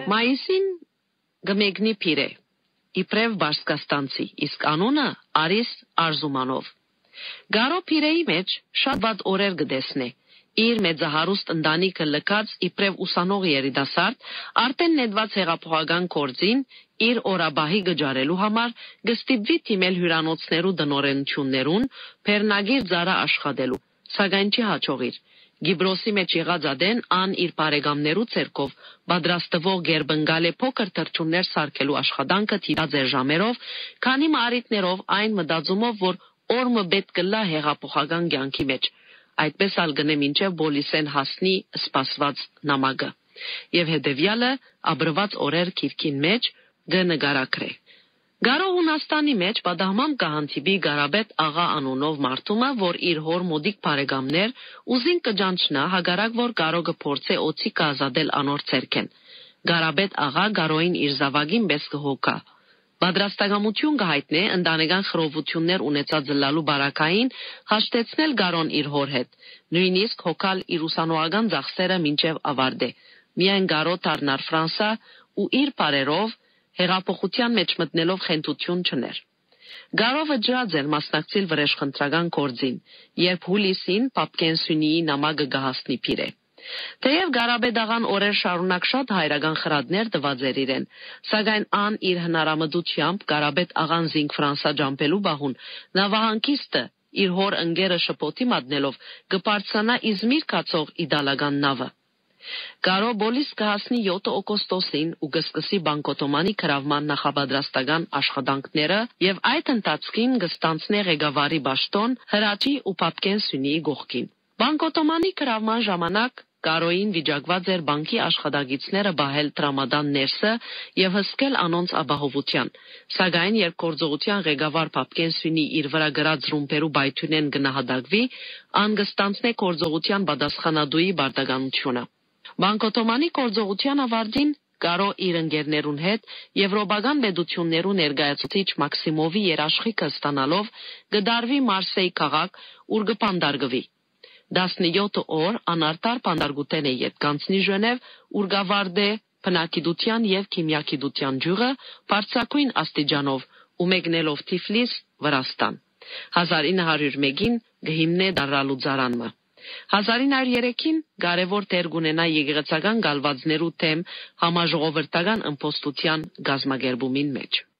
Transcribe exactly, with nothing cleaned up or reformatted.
Մայիսին գմեգնի պիրե, իպրև Բարսկաստանցի, իսկ անունը Արիս Արզումանով։ Գարո պիրեի մեջ շատ վատ օրեր գտեսնե, իր մեծահարուստ ընտանիքը լքած իպրև ուսանող երիտասարդ, արդեն նետված հեղափոխական գործին իր օրաբահի գջարելու համար գստիպվի թիմել հյուրանոցներու դնորենություններուն, բեռնագիր ծառա աշխատելու, սակայն չի հաջողիր։ Գիբրոսի մեջ եղած ադեն ան իր բարեկամներու ցերկով պատրաստվող գերբնգալե փոքր թրջուններ սարքելու աշխատանքը թիրած էր ժամերով, քանի մարիտներով այն մտածումով, որ օրը պետք կլա հեղափոխական կյանքի մեջ։ Այդպես ալ գնե մինչև Բոլիսեն հասնի սպասված նամակը։ Եվ հետևյալը աբրված օրեր քիրքին մեջ գնգարակրե։ Գարո Հունաստանի մեջ պատահմամբ կհանդիպի Գարաբետ աղա անունով մարդումը, որ իր հոր մոդիկ բարեկամներ ուզին կջանչնա հագարակ որ Գարո կփորձե օծի կազադել անոր ցերքեն։ Գարաբետ աղա Գարոին իր զավակին պես կհոգա։ Պատրաստակամություն կհայտնե ընտանեկան խռովություններ ունեցած լալու բարակային հաշտեցնել Գարոն իր հոր հետ, նույնիսկ հոգալ իր ուսանողական ծախսերը մինչև ավարտե։ Միայն Գարո դառնար Ֆրանսա ու իր բարերով հեղափոխության մեջ մտնելով խենթություն չներ։ Գարովը ջրած էր մասնակցել վրեժխնդրական գործին, երբ հուլիսին Պապկենսյունիի նամակը գահասնի պիրե։ Թեև Գարաբետ աղան օրեր շարունակ շատ հայրական խրատներ տված էր իրեն, սակայն ան իր հնարամտությամբ Գարաբետ աղան զինք Ֆրանսա ջամփելու բահուն նավահանգիստը իր հոր ընկերը շփոթի մատնելով կբարձրանա Իզմիր կացող իդալական նավը։ Գարո Բոլիս կհասնի յոթ օգոստոսին ու կսկսի բանկոտոմանի գրավման նախապատրաստական աշխատանքները եւ այդ ընթացքին կստանցնե ղեկավարի պաշտոն Հրաչի ու Պապկենսյունիի գողքին։ Բանկոտոմանի գրավման ժամանակ Գարոին վիճակված էր բանկի աշխատակիցները բահել տրամադան ներսը եւ հսկել անոնց ապահովության, սակայն երբ գործողության ղեկավար Պապկենսյունի իր վրա գրած ռումբերու բայթյունեն գնահատակվի, ան կստանցնե գործողության պատասխանատուի բարտականությունը։ Բանկոտոմանի գործողության ավարտին Գարո իր ընկերներուն հետ եվրոպական պետություններու ներկայացուցիչ Մաքսիմովի երաշխիքը ստանալով կդարվի Մարսեյ քաղաք, ուր կփանդարգվի։ տասնյոթ օր անարտար փանդարգութեն է ետ կանցնի Ժնև, ուր գավարդե բնակիդության եւ քիմիագիտության ջուղը բարձրակույն աստիճանով ու մեկնելով Թիֆլիս, Վրաստան։ հազար ինը հարյուր մեկին գհիմնե դարալուծարանը։ հազար ինը հարյուր երեքին կարևոր դեր կունենա եկեղեցական գալվածներու թեմ համաժողովրդական ըմբոստության գազմագերբումին մեջ։